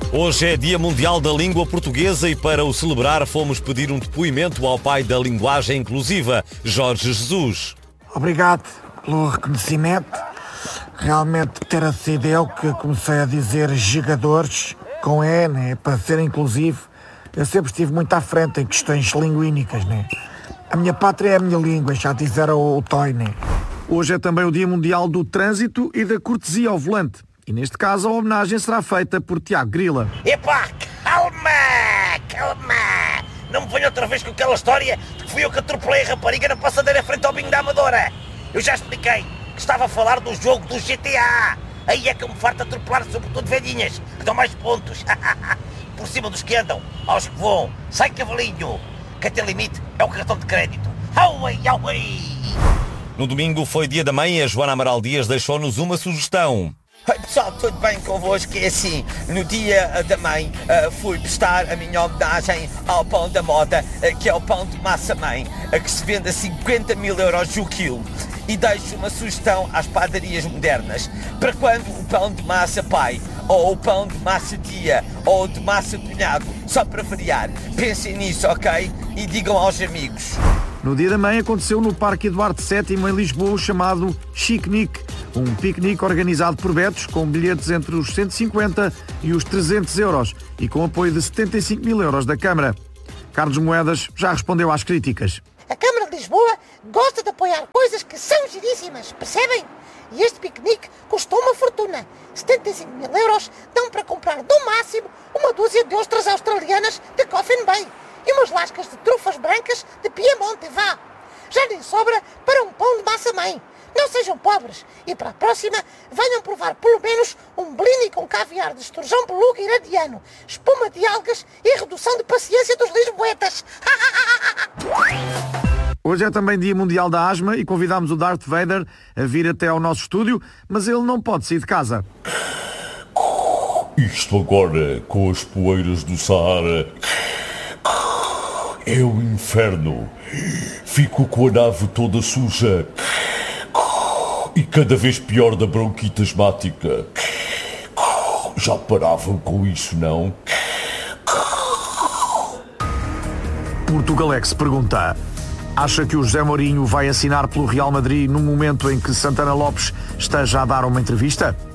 Hoje é Dia Mundial da Língua Portuguesa e para o celebrar fomos pedir um depoimento ao pai da linguagem inclusiva, Jorge Jesus. Obrigado pelo reconhecimento. Realmente ter sido eu que comecei a dizer jogadores com E, né, para ser inclusivo. Eu sempre estive muito à frente em questões linguínicas, né? A minha pátria é a minha língua, já disseram o Toy, né? Hoje é também o Dia Mundial do Trânsito e da Cortesia ao Volante. E neste caso a homenagem será feita por Tiago Grila. Epá, calma! Não me venha outra vez com aquela história de que fui eu que atropelei a rapariga na passadeira frente ao bingo da Amadora. Eu já expliquei que estava a falar do jogo do GTA. Aí é que eu me farto atropelar sobretudo velhinhas, que dão mais pontos. Por cima dos que andam, aos que voam. Sai, cavalinho! Quem tem limite é o cartão de crédito. Auei! No domingo foi Dia da Mãe e a Joana Amaral Dias deixou-nos uma sugestão. Oi pessoal, tudo bem convosco? É assim, no Dia da Mãe fui prestar a minha homenagem ao pão da moda, que é o pão de massa mãe, que se vende a 50 mil euros o quilo. E deixo uma sugestão às padarias modernas. Para quando o pão de massa pai, ou o pão de massa tia, ou de massa cunhado, só para variar, pensem nisso, ok? E digam aos amigos. No Dia da Mãe aconteceu no Parque Eduardo VII em Lisboa o chamado Chicnic, um piquenique organizado por betos com bilhetes entre os 150 e os 300 euros e com apoio de 75 mil euros da Câmara. Carlos Moedas já respondeu às críticas. A Câmara de Lisboa gosta de apoiar coisas que são giríssimas, percebem? E este piquenique custou uma fortuna. 75 mil euros dão para comprar no máximo uma dúzia de ostras australianas de Coffin Bay e umas lascas de trufas brancas de Piemonte, vá. Já nem sobra para um pão de massa mãe. Não sejam pobres e para a próxima venham provar pelo menos um blini com caviar de esturjão beluga iradiano, espuma de algas e redução de paciência dos lisboetas. Hoje é também Dia Mundial da Asma e convidámos o Darth Vader a vir até ao nosso estúdio, mas ele não pode sair de casa. Isto agora, com as poeiras do Saara, é o inferno. Fico com a nave toda suja e cada vez pior da bronquite asmática. Já paravam com isso, não? Portugalex pergunta: acha que o José Mourinho vai assinar pelo Real Madrid no momento em que Santana Lopes esteja a dar uma entrevista?